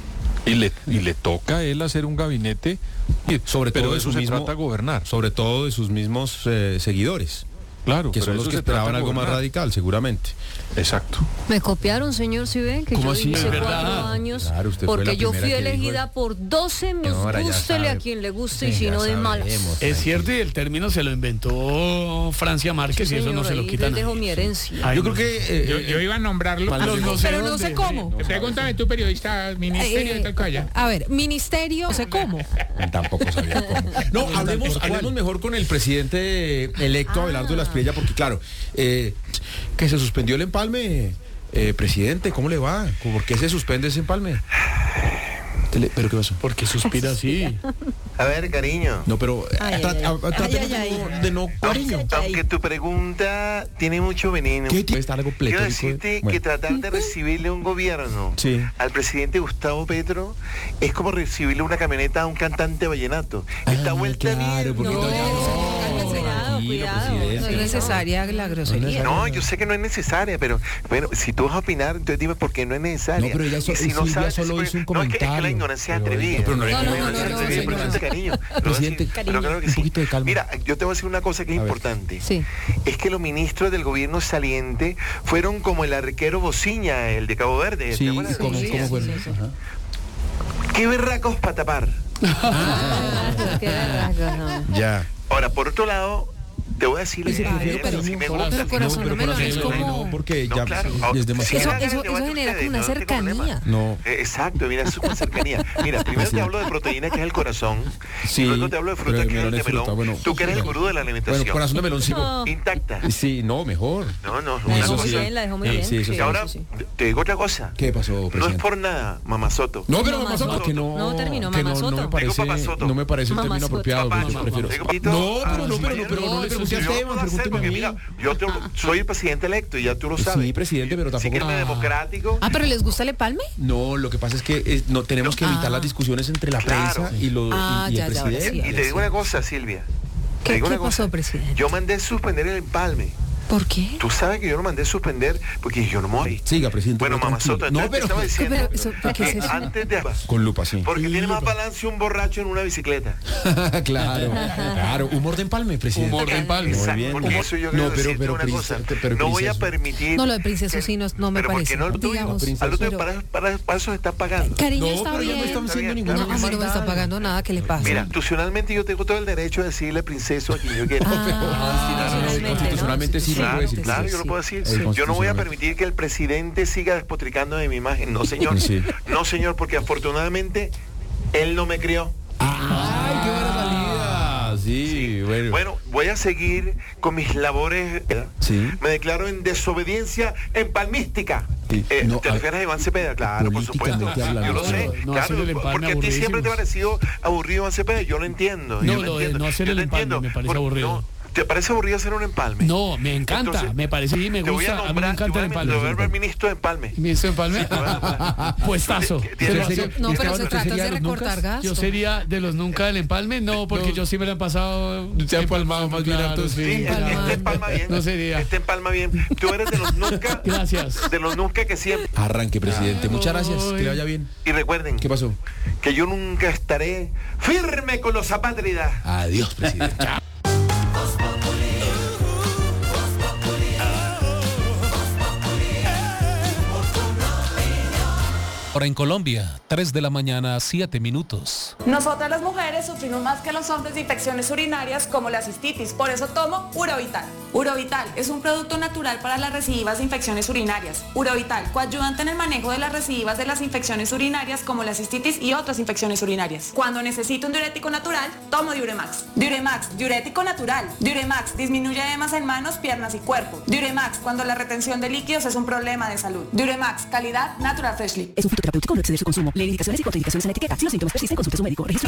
Y le, y le toca a él hacer un gabinete, y, Sobre pero todo de de eso su se mismo- trata gobernar. Sobre todo de sus mismos eh, seguidores. Claro, que pero son los eso que se trata esperaban algo más gobernar. radical, seguramente. Exacto. Me copiaron, señor, si ven, que ¿Cómo yo así? hice Es cuatro verdad. años, Claro, usted fue la porque yo fui primera que dijo elegida eso. por doce, me ahora ya gústele a sabe. quien le guste y Sí, si ya no de malas. Es cierto, y el término se lo inventó Francia Márquez y eso no Señor, se lo ahí quitan. les dejo mi herencia. Ay, Yo no creo sé. que eh, yo, yo iba a nombrarlo. Pero no sé Pero no dónde. sé cómo. Pregúntame tú, periodista, ministerio Eh, de tal cosa. A ver, ministerio, no sé cómo. Tampoco sabía cómo. No, hablemos, hablemos mejor con el presidente electo, Abelardo de la Espriella, porque claro, eh, que se suspendió el empalme, eh, presidente, ¿cómo le va? ¿Por qué se suspende ese empalme? Tele- ¿Pero qué pasó? ¿Por qué suspira así? A ver, cariño. No, pero eh, Ay, tra- ay, ay. a- a- tratemos Ay, ay, de no- de no, cariño. Aunque tu pregunta tiene mucho veneno. ¿Qué tiene? Está algo Quiero pletórico. decirte Bueno. que tratar de recibirle un gobierno Sí. al presidente Gustavo Petro es como recibirle una camioneta a un cantante vallenato. Esta vuelta claro, bien. porque Cuidado, cuidado. No es necesaria la grosería. No, yo sé que no es necesaria, pero bueno, si tú vas a opinar, entonces dime por qué no es necesaria. No, pero ella so- Y si no Silvia sabes, solo pues, hizo un no, es que- es que la comentario. ignorancia es Pero- atrevida. pero no le- La No, no, ignorancia no, es no, atrevida, señor. pero es cariño. Lo voy a Presidente, decir, pero claro que un sí. poquito de calma. Mira, yo te voy a decir una cosa que es importante. Sí. Es que los ministros del gobierno saliente fueron como el arquero Bociña, el de Cabo Verde. ¿te Sí, acuerdas? ¿cómo, cómo fueron? Ajá. Qué berracos para tapar. Qué berraco, no. Ya. Ahora, por otro lado, te voy a decir Ese eh, prefiero eso, cariño, si me corazón. gusta. Pero corazón, No, no me lo pero es corazón, como... no, porque No, ya claro. es demasiado. Eso, eso, eso genera como una cercanía. No. Eh, Exacto, mira, eso es una cercanía. Mira, primero te hablo de proteína, que es el corazón, Sí, y luego te hablo de fruta, pero que es el melón de es fruta, melón. bueno. Tú que eres el gurú de la alimentación. Bueno, corazón de melón sigo. No. Intacta. Sí, no, mejor. No, no, La una dejó cosa. muy bien, la dejó muy Sí, bien. sí, eso Y sí. ahora, te digo otra cosa. ¿Qué pasó, No es presidente? por nada, mamazoto. No, pero Mamazoto. Mamazoto, que no, No, terminó, que no, no Mamazoto. me parece, Digo papazoto. no me parece el término Mamazoto. apropiado, Papacho. yo prefiero. Digo, papito, No, pero no, ah, pero no, mañana pero no le pregunte a yo lo Esteban, puedo hacer pregúnteme a porque mí. mira, yo te- soy el presidente electo y ya tú lo sabes. Sí, presidente, pero Si tampoco. quieres democrático. Ah, pero ¿les gusta el empalme? No, lo que pasa es que eh, no tenemos que evitar Ah. las discusiones entre la Claro. prensa y, lo, y- Ah, y ya, el ya, ahora sí. presidente. Y te digo una cosa, Silvia. Te ¿Qué, digo qué una cosa. pasó, presidente? Yo mandé suspender el empalme. ¿Por qué? Tú sabes que yo lo mandé suspender porque yo no me voy. Siga, presidente. Bueno, no, tranquilo. mamazoto, No, entonces te pero estaba diciendo Pero eso, ¿por qué es que eso? antes de... con lupa, sí. Porque tiene más balance un borracho en una bicicleta. Claro, claro, humor de empalme, presidente. Humor de empalme. Muy Exacto, bien. porque eso yo No, quiero pero- decirte pero una princeso, cosa. pero No voy a princeso. permitir... No, lo de princeso sí no, no me pero parece. porque no, tú, Digamos, al otro pero- para, para, para eso se está pagando. Cariño, No, está pero ya no bien. estamos haciendo Está bien, ninguna No, a mí no me está pagando nada, ¿qué le pasa? Mira, institucionalmente yo tengo todo el derecho de decirle princeso a quien yo quiera. Constitucionalmente sí lo Claro, puede decir. claro, yo lo puedo decir. Yo no voy a permitir que el presidente siga despotricando de mi imagen. No, señor. Sí. No, señor, porque afortunadamente él no me crió. ¡Ay, qué buena salida! Sí, bueno. Bueno, voy a seguir con mis labores. Sí. Me declaro en desobediencia empalmística. Sí. Eh, No, ¿Te a- refieres a Iván Cepeda? Claro, por supuesto. Políticamente hablando. Yo lo sé. No, Claro, hacer el empalme porque a ti siempre te ha aburridísimo. parecido aburrido Iván Cepeda. Yo lo entiendo. No, yo lo de entiendo. no hacer Yo el te empalme entiendo. me parece Por- aburrido. no, ¿Te parece aburrido hacer un empalme? No, me encanta, Entonces, me parece y me te voy gusta, a, a, nombrar, mí me encanta el te voy a- empalme. te voy a nombrar ministro de empalme. ¿Ministro de empalme? Puestazo. Tiene- Pero- No, pero Esteban, se ¿usted trata sería de los recortar nuncas? gastos. Yo sería de los nunca del empalme, no, porque yo sí me la han pasado. Se ha empalmado más bien hartos. Sí, este claro. empalma bien. No sería. Este empalma bien. Tú eres de los nunca. Gracias. De los nunca que siempre. Arranque, presidente. Muchas gracias. Que le vaya bien. Y recuerden. ¿Qué pasó? Que yo nunca estaré firme con los apátridas. Adiós, presidente. Chao. Ahora en Colombia, tres de la mañana, siete minutos. Nosotras las mujeres sufrimos más que los hombres de infecciones urinarias como la cistitis, por eso tomo Urovital. Urovital es un producto natural para las recidivas de infecciones urinarias. Urovital, coadyuvante en el manejo de las recidivas de las infecciones urinarias como la cistitis y otras infecciones urinarias. Cuando necesito un diurético natural, tomo Diuremax. Diuremax, diurético natural. Diuremax disminuye edemas en manos, piernas y cuerpo. Diuremax, cuando la retención de líquidos es un problema de salud. Diuremax, calidad Natural Freshly. Es un fitoterapéutico, no exceder su consumo. Lee indicaciones y contraindicaciones en la etiqueta. Si los síntomas persisten, consulte a su médico. Registro.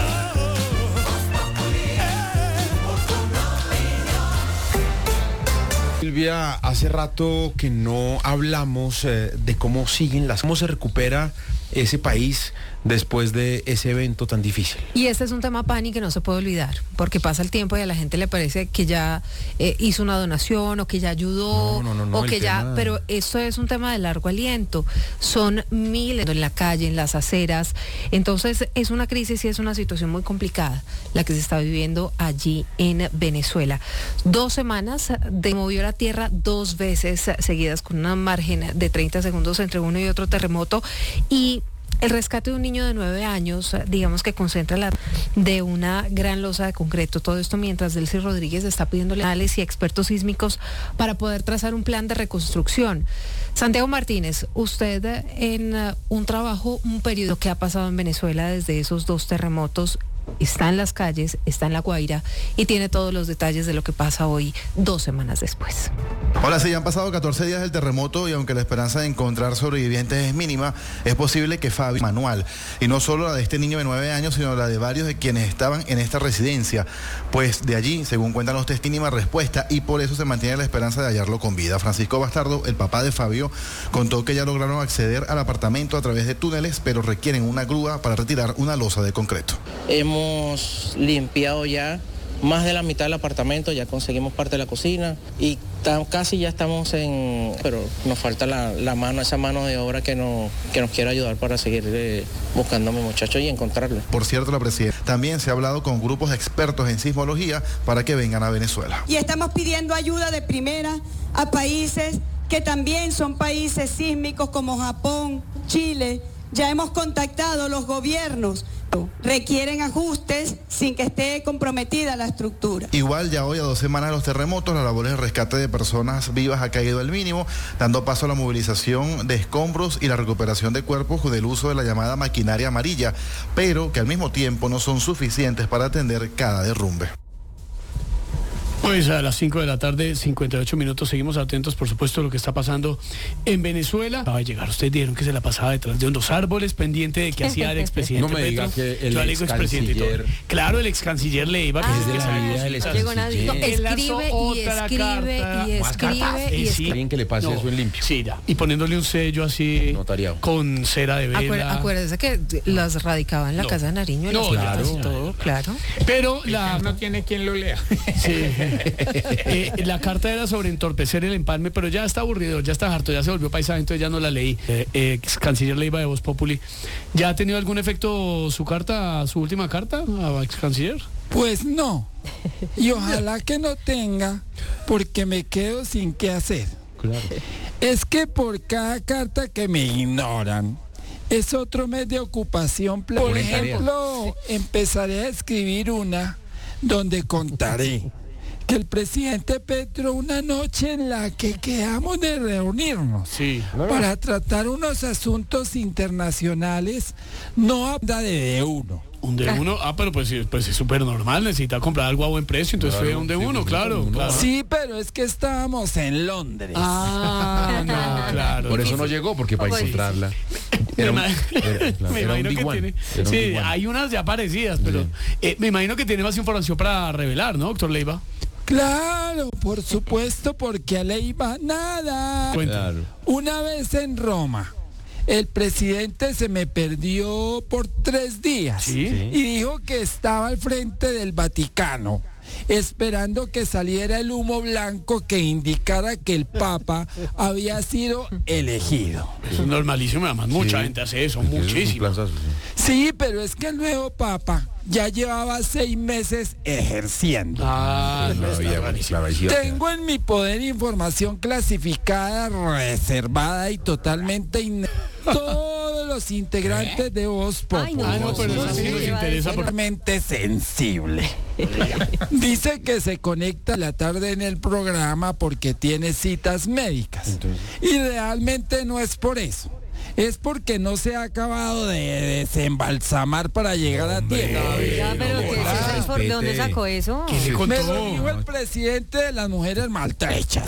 Silvia, hace rato que no hablamos eh, de cómo siguen las... cómo se recupera ese país después de ese evento tan difícil. Y este es un tema, Pani, que no se puede olvidar, porque pasa el tiempo y a la gente le parece que ya eh, hizo una donación o que ya ayudó, No, no, no, no, o el que ya, tema- pero esto es un tema de largo aliento. Son miles en la calle, en las aceras. Entonces es una crisis y es una situación muy complicada la que se está viviendo allí en Venezuela. Dos semanas de movió la tierra dos veces seguidas con una margen de treinta segundos entre uno y otro terremoto, y el rescate de un niño de nueve años, digamos que concentra la de una gran losa de concreto. Todo esto mientras Delcy Rodríguez está pidiéndole anales y expertos sísmicos para poder trazar un plan de reconstrucción. Santiago Martínez, usted en uh, un trabajo, un periodo que ha pasado en Venezuela desde esos dos terremotos, está en las calles, está en La Guaira y tiene todos los detalles de lo que pasa hoy, dos semanas después. Hola, sí, ya han pasado catorce días del terremoto y aunque la esperanza de encontrar sobrevivientes es mínima, es posible que Fabi manual, y no solo la de este niño de nueve años, sino la de varios de quienes estaban en esta residencia, pues de allí, según cuentan los testigos, mínima respuesta y por eso se mantiene la esperanza de hallarlo con vida. Francisco Bastardo, el papá de Fabio, contó que ya lograron acceder al apartamento a través de túneles, pero requieren una grúa para retirar una losa de concreto. Hemos limpiado ya más de la mitad del apartamento, ya conseguimos parte de la cocina y ta- casi ya estamos en... pero nos falta la, la mano, esa mano de obra que, no, que nos quiere ayudar para seguir eh, buscando a mi muchacho y encontrarlo. Por cierto, la presidenta, también se ha hablado con grupos de expertos en sismología para que vengan a Venezuela. Y estamos pidiendo ayuda de primera a países que también son países sísmicos como Japón, Chile. Ya hemos contactado los gobiernos. Requieren ajustes sin que esté comprometida la estructura. Igual ya hoy, a dos semanas de los terremotos, las labores de rescate de personas vivas ha caído al mínimo, dando paso a la movilización de escombros y la recuperación de cuerpos con el uso de la llamada maquinaria amarilla, pero que al mismo tiempo no son suficientes para atender cada derrumbe. Pues a las cinco de la tarde, cincuenta y ocho minutos, seguimos atentos, por supuesto, a lo que está pasando en Venezuela. Acaba de llegar, ustedes dijeron que se la pasaba detrás de unos árboles, pendiente de que hacía el expresidente No me diga Petro. que el Yo le digo expresidente y todo. excanciller- Claro, el ex canciller Leiva, que Ah, es de la vida del no llegó nadie. No, Él lanzó escribe y otra escribe carta. y Más escribe cartas. y Eh, sí. escribe. Alguien que le pase No. eso en limpio. Sí, ya. Y poniéndole un sello así, notariado, con cera de Acuer- vela. acuérdese que las radicaba en la No. casa de Nariño, en No, las claro. fiestas y todo, claro. Pero la... No tiene quien lo lea. Sí. Eh, la carta era sobre entorpecer el empalme, pero ya está aburrido, ya está harto, ya se volvió paisaje, entonces ya no la leí. Eh, ex canciller Leiva de Voz Populi. ¿Ya ha tenido algún efecto su carta, su última carta, a ex canciller? Pues no. Y ojalá que no tenga, porque me quedo sin qué hacer. Claro. Es que por cada carta que me ignoran, es otro mes de ocupación. Por Ponen tarea. ejemplo, empezaré a escribir una donde contaré que el presidente Petro, una noche en la que quedamos de reunirnos Sí. para tratar unos asuntos internacionales, no habla de de uno. Un de uno, ah, pero pues, sí, pues es súper normal, necesita comprar algo a buen precio, entonces Claro, fue un de sí, uno, pues, claro, uno. claro. Sí, pero es que estábamos en Londres. Ah, no, claro. Por eso no llegó, porque para Pues sí. encontrarla. Me, Era un, ima- era, claro, me era un imagino que D uno, tiene. era un Sí, D uno. hay unas ya parecidas, pero Sí. eh, me imagino que tiene más información para revelar, ¿no, doctor Leiva? Claro, por supuesto, porque a Leiva nada. Claro. Una vez en Roma, el presidente se me perdió por tres días. ¿Sí? Y dijo que estaba al frente del Vaticano, esperando que saliera el humo blanco que indicara que el Papa había sido elegido. Eso es normalísimo, además mucha Sí. gente hace eso, Porque eso es un muchísimo. planzazo, sí. Sí, pero es que el nuevo Papa ya llevaba seis meses ejerciendo. Ah, no, No, está ya, rarísimo. claro, ahí sí va a quedar. Tengo en mi poder información clasificada, reservada y totalmente in... todos los integrantes de Voz Ay, no, Populi. Ah, no, pero eso sí nos interesa porque Particularmente sensible. Dice que se conecta a la tarde en el programa porque tiene citas médicas. Entonces. Y realmente no es por eso. Es porque no se ha acabado de desembalsamar para llegar a tiempo. Oiga, pero no, ¿qué es no, esa infor- ¿de dónde respete. sacó eso? ¿Quién le contó? Me lo dijo el presidente de las mujeres maltrechas.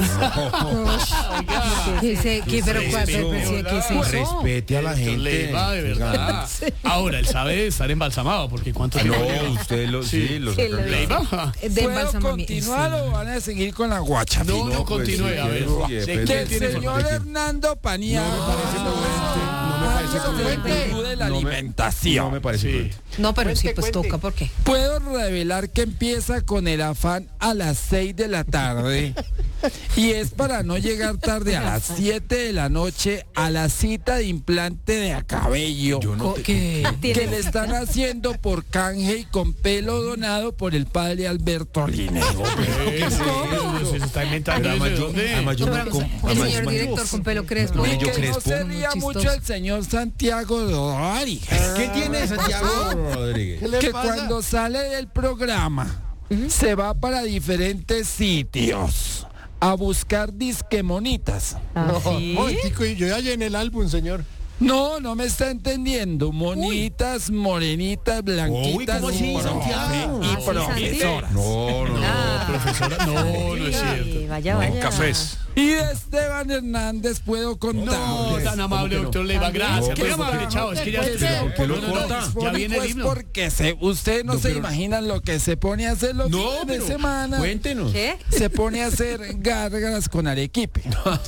¿Qué se- qué- pero cuál- Respete, pero, ¿qué- qué es eso? Respete a la Esto gente. le va de verdad. Ahora, él sabe estar embalsamado, porque ¿cuánto Ah, tiempo no, lleva? usted lo, Sí. sí, lo Que saca. lo- ¿Leiva? De ¿Puedo embalsamamiento. continuar o van a seguir con la guacha? No, no, No, pues, continúe, sí, a ver. oye, ¿De pues, qué Que el tiene señor información? Hernando Paniagua No me parece prudente, no me parece haga prudente. review de la No me- alimentación. No me parece Sí. prudente. No, pero sí, pues toca, ¿por qué? Puedo revelar que empieza con el afán a las seis de la tarde y es para no llegar tarde a las siete de la noche a la cita de implante de cabello Yo no Co- te- ¿Qué? que le están haciendo por canje y con pelo donado por el padre Alberto Linero. ¿Qué es eso? Se está inventando Además, eso, ¿de yo- dónde? además, yo No, me pero, com- el además, señor yo me- director con pelo crespo. Y Yo que Crespo. no se ría Muy mucho chistoso. el señor Santiago Rodríguez. ¿Qué tiene Santiago Rodríguez? Que cuando sale del programa se va para diferentes sitios a buscar disquemonitas. ¿Ah, sí? y yo ya llené el álbum, señor. No, no me está entendiendo. Monitas, morenitas, blanquitas, ¿cómo así, profe Santiago? y Ah, sí, profesoras. No, no, no. Ah. Profesora, no, no es Ay, cierto. vaya, No, vaya. cafés. Y de Esteban Hernández puedo contar. No, tan amable, doctor Leiva, gracias. Que Muy está- amable, chao. Es que ya Pues, no, ¿por qué no, lo no, no, corta? ya viene el Pues himno. porque se, ustedes no, No, se pero- imaginan lo que se pone a hacer los No, fines de pero semana. Cuéntenos. ¿Qué? Se pone a hacer gárgaras con arequipe.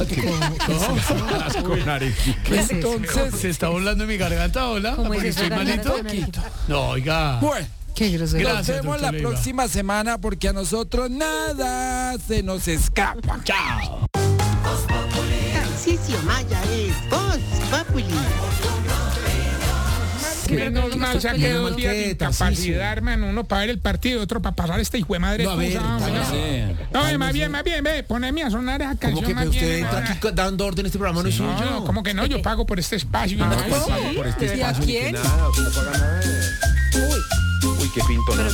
Con arequipe. Entonces, ¿Se está burlando de mi garganta, hola? ¿Cómo Porque es eso, estoy garganta malito. con arequipe? No, oiga. bueno, Qué grosero. nos Gracias, vemos doctor la Leiva. próxima semana porque a nosotros nada se nos escapa. Chao. Tarcisio Maya es Voz Populi. Menos mal saqué dos días de incapacidad, hermano. Uno para ver el partido, otro para pasar esta hijo de madre. No, a ver, excusa, hombre, cálmese. no, ve, más bien, más bien, ve, poneme a sonar esa ¿Cómo canción que más usted bien. entra ahora. aquí dando orden? Este programa no es No, suyo. no, como que no, yo pago por este espacio. Ah, ¿no? pues, pago por este ¿Y a espacio, ni que quién? nada, usted no paga nada. Uy, qué pintón.